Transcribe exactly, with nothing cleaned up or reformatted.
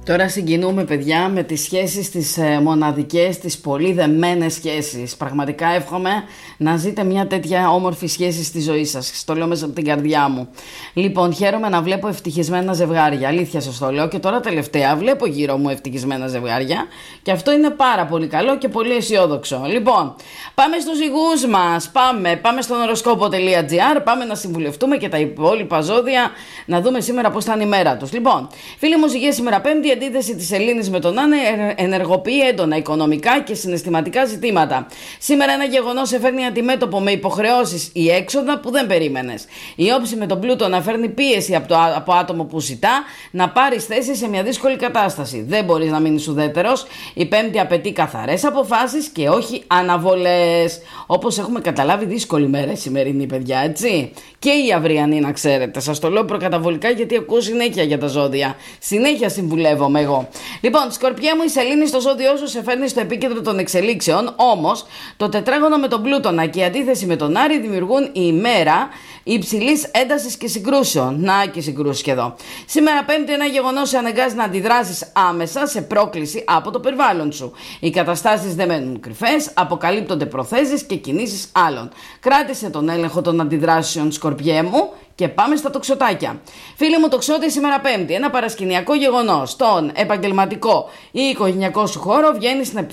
Τώρα συγκινούμε, παιδιά, με τις σχέσεις τις ε, μοναδικές, τις πολύ δεμένες σχέσεις. Πραγματικά εύχομαι να ζείτε μια τέτοια όμορφη σχέση στη ζωή σας. Το λέω μέσα από την καρδιά μου. Λοιπόν, χαίρομαι να βλέπω ευτυχισμένα ζευγάρια. Αλήθεια σας το λέω. Και τώρα τελευταία βλέπω γύρω μου ευτυχισμένα ζευγάρια. Και αυτό είναι πάρα πολύ καλό και πολύ αισιόδοξο. Λοιπόν, πάμε στους ζυγούς μας. Πάμε, πάμε στον οροσκόπο.gr. Πάμε να συμβουλευτούμε και τα υπόλοιπα ζώδια. Να δούμε σήμερα πώς θα είναι η μέρα τους. Λοιπόν, φίλοι μου ζυγές, σήμερα Πέμπτη. Η αντίθεση της Σελήνης με τον Άνε ενεργοποιεί έντονα οικονομικά και συναισθηματικά ζητήματα. Σήμερα ένα γεγονός σε φέρνει αντιμέτωπο με υποχρεώσεις ή έξοδα που δεν περίμενες. Η όψη με τον Πλούτονα φέρνει πίεση από, το, από άτομο που ζητά να πάρεις θέση σε μια δύσκολη κατάσταση. Δεν μπορείς να μείνεις ουδέτερος. Η Πέμπτη απαιτεί καθαρές αποφάσεις και όχι αναβολές. Όπως έχουμε καταλάβει, δύσκολη μέρα σημερινή, παιδιά, έτσι. Και η αυριανή, να ξέρετε. Σας το λέω προκαταβολικά γιατί ακούω συνέχεια για τα ζώδια. Συνέχεια συμβουλεύομαι εγώ. Λοιπόν, Σκορπιέ μου, η Σελήνη στο ζώδιό σου σε φέρνει στο επίκεντρο των εξελίξεων. Όμως, το τετράγωνο με τον Πλούτονα και η αντίθεση με τον Άρη δημιουργούν η ημέρα υψηλής έντασης και συγκρούσεων. Να και συγκρούσεις και εδώ. Σήμερα Πέμπτη, ένα γεγονός σε αναγκάζει να αντιδράσεις άμεσα σε πρόκληση από το περιβάλλον σου. Οι καταστάσεις δεν μένουν κρυφές, αποκαλύπτονται προθέσεις και κινήσεις άλλων. Κράτησε τον έλεγχο των αντιδράσεων, Σκορπιέ μου. Και πάμε στα τοξοτάκια. Φίλοι μου τοξότη, σήμερα Πέμπτη, ένα παρασκηνιακό γεγονός στον επαγγελματικό ή οικογενειακό σου χώρο βγαίνει στην